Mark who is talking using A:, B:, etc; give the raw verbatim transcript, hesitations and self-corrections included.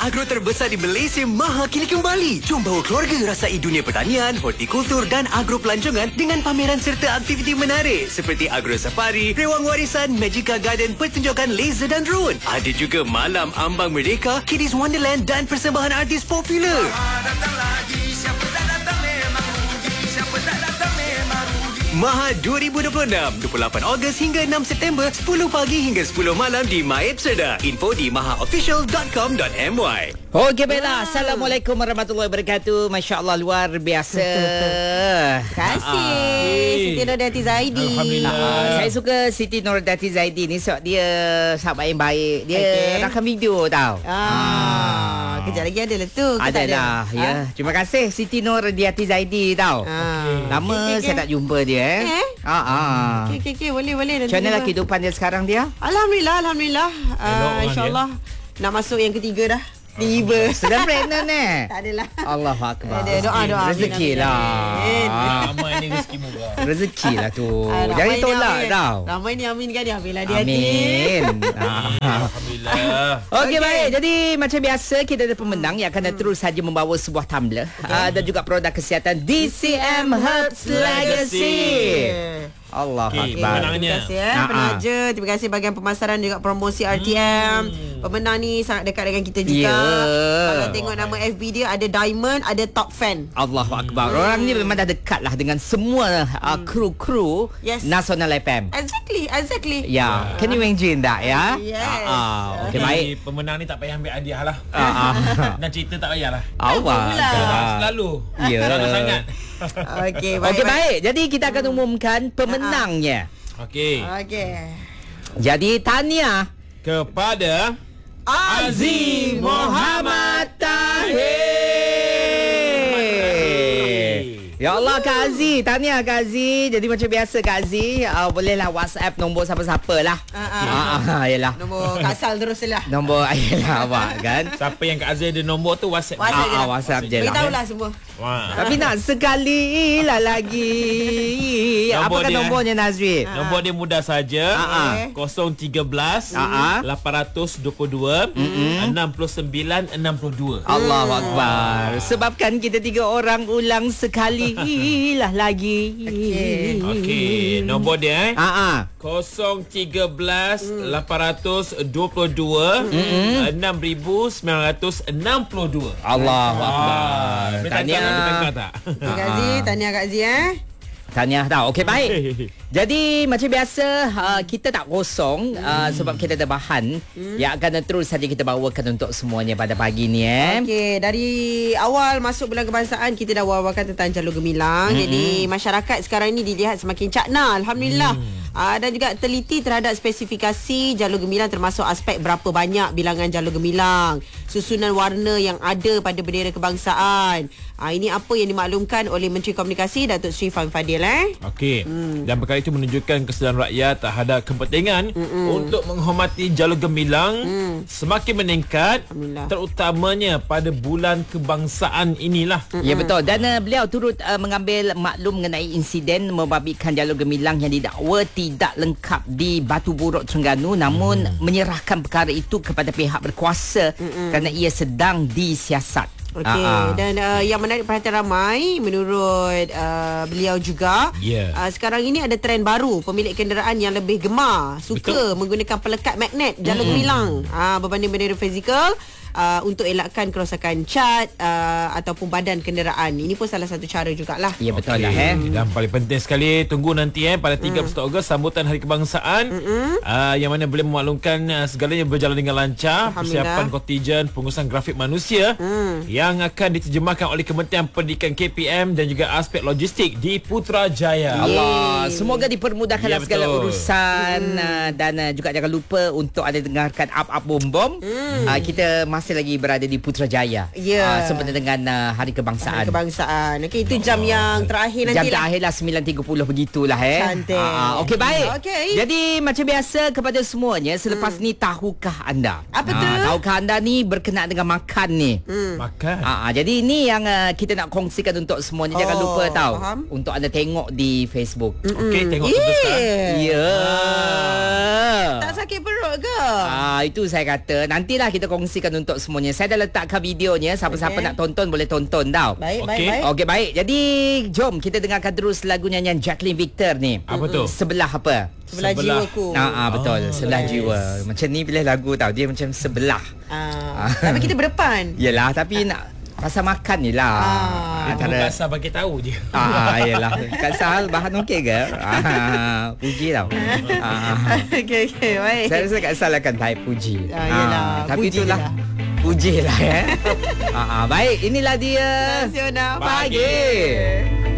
A: agro terbesar di Malaysia maha kini kembali. Jom bawa keluarga rasai dunia pertanian, hortikultur dan agro pelancongan dengan pameran serta aktiviti menarik seperti agro safari, rewang warisan, Magica Garden, pertunjukan laser dan drone. Ada juga malam ambang merdeka, Kiddies Wonderland dan persembahan artis popular. Maha dua ribu dua puluh enam, dua puluh lapan Ogos hingga enam September, sepuluh pagi hingga sepuluh malam di Maib Serda. Info di maha official dot com dot my.
B: Okey, baiklah. Assalamualaikum warahmatullahi wabarakatuh. Masya Allah, luar biasa.
C: Terima kasih Siti Nurdati Zaidi.
B: Alhamdulillah. Uh, saya suka Siti Nurdati Zaidi ni sebab dia sahabat yang baik. Dia okay. rakam video tau.
C: Ah. ah. Kejap lagi ada lah tu.
B: Ada lah. Ya. Ha? Terima kasih Siti Nurdati Zaidi tau.
C: Ah.
B: Lama okay, okay, saya okay. tak jumpa dia. Eh?
C: Eh?
B: Ah, ah.
C: Okey, okey, okay. Boleh, boleh.
B: Macam mana lah kehidupan dia sekarang dia?
C: Alhamdulillah, Alhamdulillah. Uh, InsyaAllah nak masuk yang ketiga dah. Tiba.
B: Sedang pregnant eh?
C: Tak adalah.
B: Allahu Akbar.
C: Ada doa-doa.
B: Rezeki lah.
D: Ramai ni rezeki moga.
B: Rezeki lah tu. Jangan tolak tau.
C: Ramai ni amin kan dia. Bila dia
B: amin.
D: Alhamdulillah.
B: Okey, baik. Jadi macam biasa kita ada pemenang yang akan terus saja membawa sebuah tumbler uh, dan juga produk kesihatan D C M Herbs Legacy. Allah
D: okay,
B: Akbar.
D: Pemenangnya.
C: Terima kasih eh, penaja. Terima kasih bahagian pemasaran juga promosi R T M. Hmm. Pemenang ni sangat dekat dengan kita juga.
B: Yeah.
C: Kalau tengok nama F B dia ada Diamond, ada Top Fan.
B: Allah Akbar. Hmm. Orang ni memang dah dekat lah dengan semua uh,
C: hmm.
B: kru-kru
C: yes.
B: Nasional F M.
C: Exactly, exactly.
B: Ya, yeah. Can you imagine tak ya?
C: Yes.
B: Uh, uh,
D: okay,
B: okay, baik.
D: Pemenang ni tak payah ambil hadiah lah.
B: Uh, uh.
D: Dan cerita tak payah lah.
B: Awak.
D: Selalu.
B: Ya. Yeah.
D: Selalu sangat.
C: Okey, baik,
B: okay, baik.
C: baik.
B: Jadi kita akan umumkan pemenangnya.
D: Okey.
C: Okey.
B: Jadi tahniah
D: kepada
C: Aziz
B: Muhammad Tahir. Ya Allah, Kak Aziz. Tahniah Kak Aziz. Jadi macam biasa Kak Aziz, uh, bolehlah WhatsApp nombor siapa-siapa lah.
C: Ah, ah,
B: ah, yalah.
C: Nombor kasal terus lah.
B: Nombor ayalah awak kan.
D: Siapa yang Kak Aziz ada nombor tu WhatsApp.
C: WhatsApp
B: ah, ah, WhatsApp je lah.
C: Beritahu lah semua.
B: Wah. Tapi nak sekali lah lagi.
D: Nombor
B: apakah
D: dia,
B: nombornya Nazri?
D: Ha. Nombor dia mudah saja.
B: Ha.
D: kosong tiga belas
B: Ha.
D: lapan dua dua enam sembilan enam dua.
B: Allahu Akbar. Sebabkan kita tiga orang ulang sekali lah lagi.
C: Okey.
D: Okey, nombor dia eh.
B: Ha ah.
D: kosong tiga belas lapan dua dua enam sembilan enam dua.
B: Allahu Akbar.
D: Tahniah.
C: Terima kasih. Tahniah Kak Zee eh.
B: Tahniah tau. Okey, baik. Jadi macam biasa uh, kita tak kosong uh, sebab kita ada bahan hmm. yang akan terus saja kita bawakan untuk semuanya pada pagi ni eh.
C: Okey, dari awal masuk bulan kebangsaan kita dah wawarkan tentang jalur gemilang. Hmm. Jadi masyarakat sekarang ini dilihat semakin cakna, alhamdulillah. Hmm. Uh, dan juga teliti terhadap spesifikasi jalur gemilang termasuk aspek berapa banyak bilangan jalur gemilang, susunan warna yang ada pada bendera kebangsaan. Uh, ini apa yang dimaklumkan oleh Menteri Komunikasi Datuk Seri Fahmi Fadil eh.
D: Okey. Hmm. Dan perkara itu menunjukkan kesedaran rakyat terhadap kepentingan Mm-mm. untuk menghormati jalur gemilang mm. semakin meningkat, terutamanya pada bulan kebangsaan inilah.
B: Mm-mm. Ya, betul. Dan uh, beliau turut uh, mengambil maklum mengenai insiden membabitkan jalur gemilang yang didakwa tidak lengkap di Batu Buruk Terengganu, namun mm. menyerahkan perkara itu kepada pihak berkuasa Mm-mm. kerana ia sedang disiasat.
C: Okey, uh-huh. dan uh, yang menarik perhatian ramai menurut uh, beliau juga
D: yeah. uh,
C: sekarang ini ada trend baru, pemilik kenderaan yang lebih gemar suka Betul. menggunakan pelekat magnet jalur mm-hmm. gemilang uh, berbanding bendera fizikal. Uh, untuk elakkan kerosakan cat uh, ataupun badan kenderaan. Ini pun salah satu cara jugalah.
B: Ya, betul
D: okay.
B: lah eh.
D: Dan paling penting sekali, tunggu nanti eh pada tiga puluh satu Ogos sambutan Hari Kebangsaan mm-hmm. uh, yang mana boleh memaklumkan uh, segalanya berjalan dengan lancar. Persiapan kontijen pengurusan grafik manusia mm. yang akan diterjemahkan oleh Kementerian Pendidikan K P M dan juga aspek logistik di Putrajaya.
B: Allah, semoga dipermudahkanlah
D: ya,
B: segala urusan mm. uh, dan uh, juga jangan lupa untuk ada dengarkan Up Up Bom Bom. Mm. Uh, kita masih lagi berada di Putrajaya.
C: Ya. Yeah.
B: Uh, sempena dengan uh, Hari Kebangsaan.
C: Hari Kebangsaan. Okey, itu jam oh. yang terakhir nanti
B: jam
C: lah.
B: Jam terakhir lah sembilan tiga puluh begitulah eh.
C: Cantik.
B: Uh, Okey, baik.
C: Okay.
B: Jadi macam biasa kepada semuanya, selepas hmm. ni tahukah anda?
C: Apa tu?
B: Uh, tahukah anda ni berkenaan dengan makan ni?
D: Hmm. Makan.
B: Uh, jadi ini yang uh, kita nak kongsikan untuk semuanya. Jangan
C: oh,
B: lupa tahu
C: faham?
B: untuk anda tengok di Facebook.
D: Okey, tengok yeah. terus sekarang.
B: Ya. Yeah.
C: Tak sakit perut kot ke?
B: Ah, itu saya kata. Nantilah kita kongsikan untuk semuanya. Saya dah letakkan videonya. Siapa-siapa
C: Okey.
B: nak tonton boleh tonton tau.
C: Baik,
D: Okey.
C: baik, baik.
B: Okey, baik. Jadi, jom kita dengarkan terus lagu nyanyian Jacqueline Victor ni.
D: Apa tu?
B: Sebelah apa?
C: Sebelah,
D: Sebelah.
C: jiwaku.
B: Ah, ah betul.
D: Oh,
B: sebelah
C: yes.
B: jiwa. Macam ni pilih lagu tau. Dia macam sebelah.
C: Ah. Tapi kita berdepan.
B: Yelah, tapi nak pasal makan ni lah.
C: Ah.
D: Itu Kak Sah bagi tahu je.
B: Ah, ah, yelah. Kak Sahal bahan okey ke? Ah, puji tau. Ah,
C: Okey, okey, baik.
B: saya rasa Kak Sahal akan type puji.
C: Ah, yelah,
B: tapi
C: puji
B: itulah.
C: je lah.
B: Puji lah eh. ah, ah, baik, inilah dia.
C: Nasional
B: Pagi.